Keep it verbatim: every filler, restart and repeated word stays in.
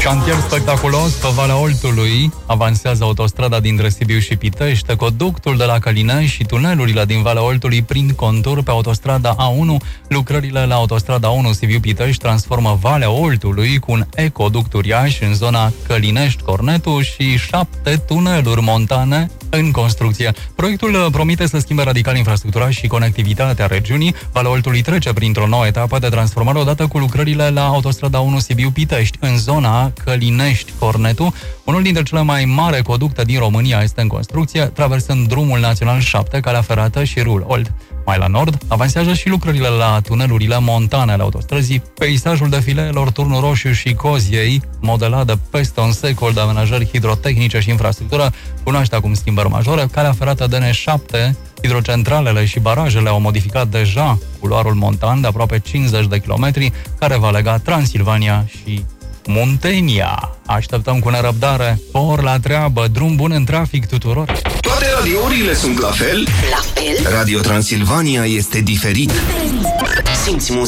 Șantier spectaculos pe Valea Oltului. Avansează autostrada dintre Sibiu și Pitești, ecoductul de la Călinești și tunelurile din Valea Oltului prind contur pe autostrada A unu. Lucrările la autostrada A unu Sibiu-Pitești transformă Valea Oltului cu un ecoduct uriaș în zona Călinești-Cornetu și șapte tuneluri montane în construcție. Proiectul promite să schimbe radical infrastructura și conectivitatea regiunii. Valea Oltului trece printr-o nouă etapă de transformare odată cu lucrările la autostrada A unu Sibiu-Pitești în zona Călinești-Cornetu. Unul dintre cele mai mari ecoducte din România este în construcție, traversând drumul național șapte, calea ferată și râul Olt. Mai la nord, avansează și lucrările la tunelurile montane ale autostrăzii. Peisajul defileelor Turnul Roșu și Coziei, modelat de peste un secol de amenajări hidrotehnice și infrastructură, cunoaște acum schimbări majore. Calea ferată D N șapte, hidrocentralele și barajele au modificat deja culoarul montan de aproape cincizeci de kilometri, care va lega Transilvania și Muntenia. Așteptăm cu nerăbdare. Por la treabă, drum bun în trafic tuturor. Toate radiourile sunt la fel? La fel? Radio Transilvania este diferit. Simți